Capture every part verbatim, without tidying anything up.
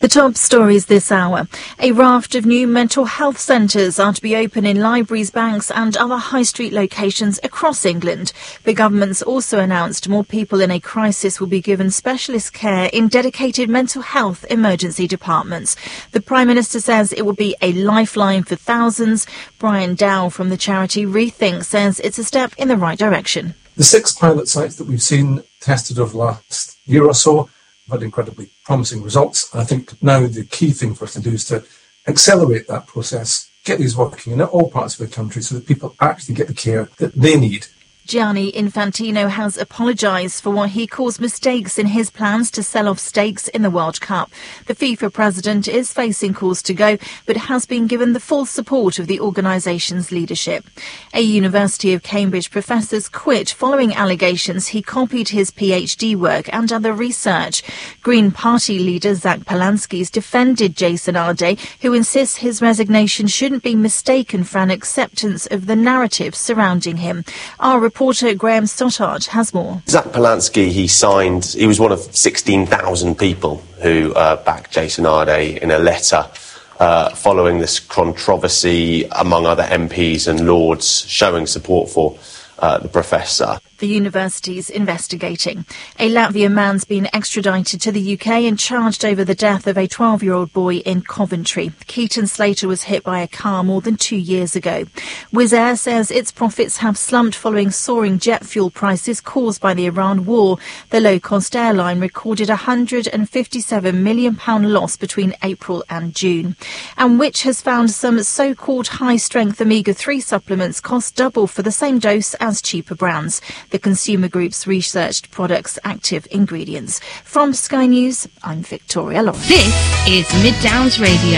The top stories this hour. A raft of new mental health centres are to be open in libraries, banks and other high street locations across England. The government's also announced more people in a crisis will be given specialist care in dedicated mental health emergency departments. The Prime Minister says it will be a lifeline for thousands. Brian Dow from the charity Rethink says it's a step in the right direction. The six pilot sites that we've seen tested over the last year or so have had incredibly promising results. I think now the key thing for us to do is to accelerate that process, get these working in all parts of the country so that people actually get the care that they need. Gianni Infantino has apologised for what he calls mistakes in his plans to sell off stakes in the World Cup. The FIFA president is facing calls to go, but has been given the full support of the organisation's leadership. A University of Cambridge professor's quit following allegations he copied his PhD work and other research. Green Party leader Zach Polanski's defended Jason Arde, who insists his resignation shouldn't be mistaken for an acceptance of the narrative surrounding him. Our reporter Graham Stothard has more. Zach Polanski, he signed, he was one of sixteen thousand people who uh, backed Jason Arde in a letter uh, following this controversy among other M Ps and Lords showing support for uh, the professor. The university's investigating. A Latvian man's been extradited to the U K and charged over the death of a twelve-year-old boy in Coventry. Keaton Slater was hit by a car more than two years ago. Wizz Air says its profits have slumped following soaring jet fuel prices caused by the Iran war. The low-cost airline recorded a one hundred fifty-seven million pounds loss between April and June. And Which has found some so-called high-strength omega three supplements cost double for the same dose as cheaper brands. The consumer group's researched products' active ingredients. From Sky News, I'm Victoria Lawrence. This is Mid Downs Radio.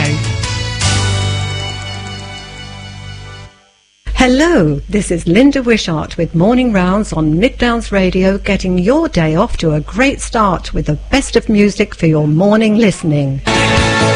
Hello, this is Linda Wishart with Morning Rounds on Mid Downs Radio, getting your day off to a great start with the best of music for your morning listening.